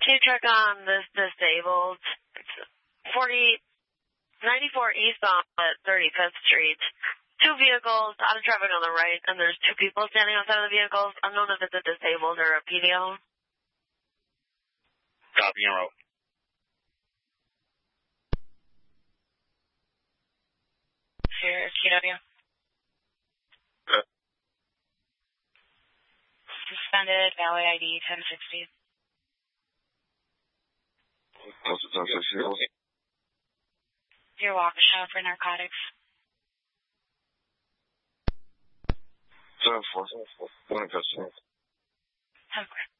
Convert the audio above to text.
Can you check on this disabled? It's 94 eastbound at 35th Street. 2 vehicles out of traffic on the right, and there's 2 people standing outside of the vehicles. Unknown if it's a disabled or a PDO. Copy and roll. Here, QW. Suspended, valid ID 1060. What's the 1060? Your Waukesha for narcotics. 10-4. 1 in custody. 10-4.